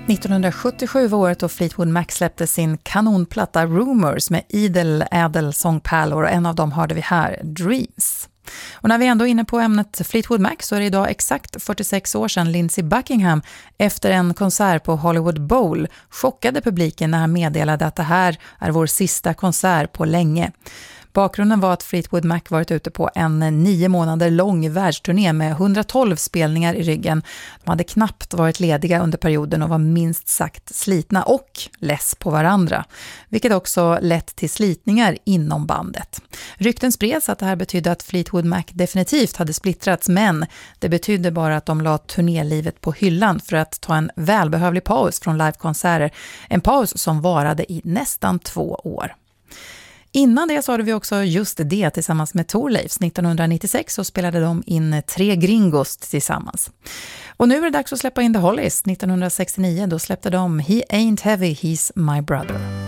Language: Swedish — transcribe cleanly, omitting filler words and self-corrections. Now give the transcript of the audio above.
1977 var året då Fleetwood Mac släppte sin kanonplatta Rumors med ädel sångpärlor, och en av dem hörde vi här, Dreams. Och när vi ändå är inne på ämnet Fleetwood Mac så är det idag exakt 46 år sedan Lindsey Buckingham efter en konsert på Hollywood Bowl chockade publiken när han meddelade att det här är vår sista konsert på länge. Bakgrunden var att Fleetwood Mac varit ute på en 9 månader lång världsturné med 112 spelningar i ryggen. De hade knappt varit lediga under perioden och var minst sagt slitna och less på varandra, vilket också lett till slitningar inom bandet. Rykten spreds att det här betydde att Fleetwood Mac definitivt hade splittrats, men det betydde bara att de la turnélivet på hyllan för att ta en välbehövlig paus från livekonserter, en paus som varade i nästan 2 år. Innan det så hade vi också just det tillsammans med Thorleifs. 1996 så spelade de in 3 Gringos tillsammans. Och nu är det dags att släppa in The Hollies. 1969 då släppte de He Ain't Heavy, He's My Brother.